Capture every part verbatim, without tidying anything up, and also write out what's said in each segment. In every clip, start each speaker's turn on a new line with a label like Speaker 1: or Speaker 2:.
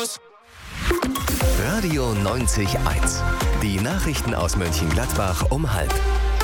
Speaker 1: Servus.
Speaker 2: Radio neunzig Komma eins. Die Nachrichten aus Mönchengladbach um halb.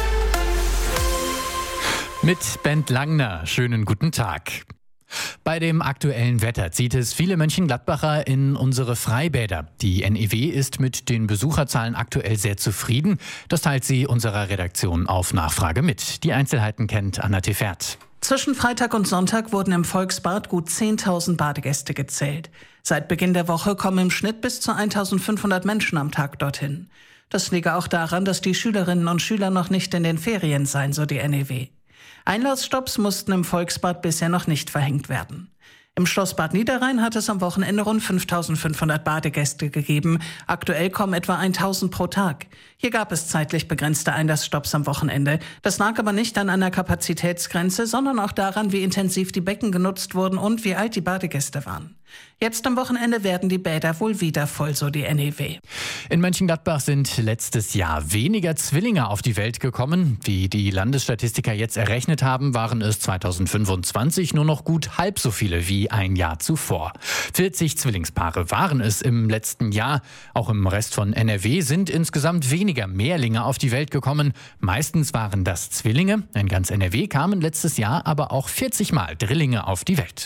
Speaker 3: Mit Bent Langner. Schönen guten Tag. Bei dem aktuellen Wetter zieht es viele Mönchengladbacher in unsere Freibäder. Die N E W ist mit den Besucherzahlen aktuell sehr zufrieden. Das teilt sie unserer Redaktion auf Nachfrage mit. Die Einzelheiten kennt Anna Tefert.
Speaker 4: Zwischen Freitag und Sonntag wurden im Volksbad gut zehntausend Badegäste gezählt. Seit Beginn der Woche kommen im Schnitt bis zu eintausendfünfhundert Menschen am Tag dorthin. Das liege auch daran, dass die Schülerinnen und Schüler noch nicht in den Ferien seien, so die N E W. Einlassstopps mussten im Volksbad bisher noch nicht verhängt werden. Im Schloss Bad Niederrhein hat es am Wochenende rund fünftausendfünfhundert Badegäste gegeben. Aktuell kommen etwa tausend pro Tag. Hier gab es zeitlich begrenzte Einlassstopps am Wochenende. Das lag aber nicht an einer Kapazitätsgrenze, sondern auch daran, wie intensiv die Becken genutzt wurden und wie alt die Badegäste waren. Jetzt am Wochenende werden die Bäder wohl wieder voll, so die N E W.
Speaker 3: In Mönchengladbach sind letztes Jahr weniger Zwillinge auf die Welt gekommen. Wie die Landesstatistiker jetzt errechnet haben, waren es zweitausendfünfundzwanzig nur noch gut halb so viele wie ein Jahr zuvor. vierzig Zwillingspaare waren es im letzten Jahr. Auch im Rest von N R W sind insgesamt weniger Mehrlinge auf die Welt gekommen. Meistens waren das Zwillinge. In ganz N R W kamen letztes Jahr aber auch vierzig Mal Drillinge auf die Welt.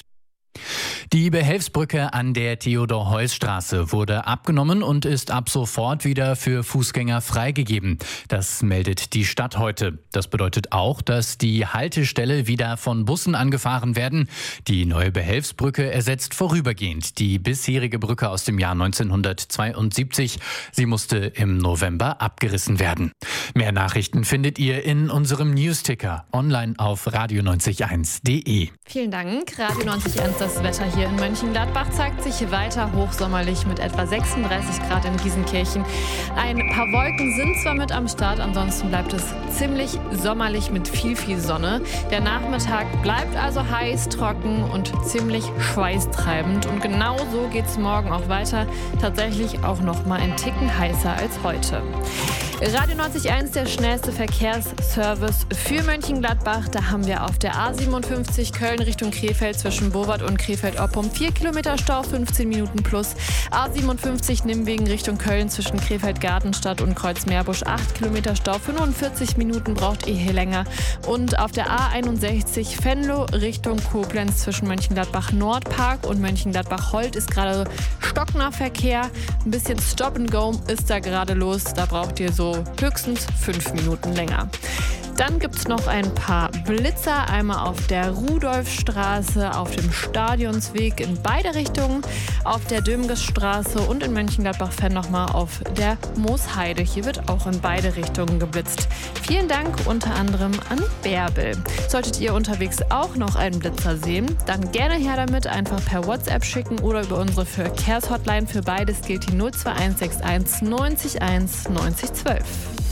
Speaker 3: Die Behelfsbrücke an der Theodor-Heuss-Straße wurde abgenommen und ist ab sofort wieder für Fußgänger freigegeben. Das meldet die Stadt heute. Das bedeutet auch, dass die Haltestelle wieder von Bussen angefahren werden. Die neue Behelfsbrücke ersetzt vorübergehend die bisherige Brücke aus dem Jahr neunzehnhundertzweiundsiebzig. Sie musste im November abgerissen werden. Mehr Nachrichten findet ihr in unserem Newsticker online auf radio neunzig Komma eins punkt de.
Speaker 5: Vielen Dank. Radio neunzig Komma eins, das Wetter hier in Mönchengladbach zeigt sich weiter hochsommerlich mit etwa sechsunddreißig Grad in Giesenkirchen. Ein paar Wolken sind zwar mit am Start, ansonsten bleibt es ziemlich sommerlich mit viel, viel Sonne. Der Nachmittag bleibt also heiß, trocken und ziemlich schweißtreibend. Und genau so geht es morgen auch weiter. Tatsächlich auch noch mal ein Ticken heißer als heute. Radio neunzig Komma eins, der schnellste Verkehrsservice für Mönchengladbach. Da haben wir auf der A siebenundfünfzig Köln Richtung Krefeld zwischen Bowart und Krefeld-Oppum vier Kilometer Stau, fünfzehn Minuten plus. A siebenundfünfzig Nimwegen Richtung Köln zwischen Krefeld-Gartenstadt und Kreuzmeerbusch acht Kilometer Stau, fünfundvierzig Minuten braucht ihr hier länger. Und auf der A einundsechzig Venlo Richtung Koblenz zwischen Mönchengladbach-Nordpark und Mönchengladbach-Holt ist gerade stockender Verkehr. Ein bisschen Stop and Go ist da gerade los. Da braucht ihr so höchstens fünf Minuten länger. Dann gibt es noch ein paar Blitzer, einmal auf der Rudolfstraße, auf dem Stadionsweg in beide Richtungen, auf der Dömgesstraße und in Mönchengladbach-Fenn nochmal auf der Moosheide. Hier wird auch in beide Richtungen geblitzt. Vielen Dank unter anderem an Bärbel. Solltet ihr unterwegs auch noch einen Blitzer sehen, dann gerne her damit, einfach per WhatsApp schicken oder über unsere Verkehrshotline. Für beides gilt die null zwei eins sechs eins neunzig eins neunzig zwölf.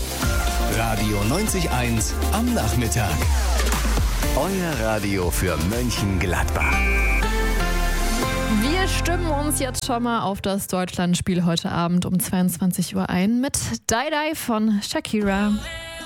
Speaker 2: Radio neunzig Komma eins am Nachmittag. Euer Radio für Mönchengladbach.
Speaker 5: Wir stimmen uns jetzt schon mal auf das Deutschlandspiel heute Abend um zweiundzwanzig Uhr ein mit Die Die von Shakira.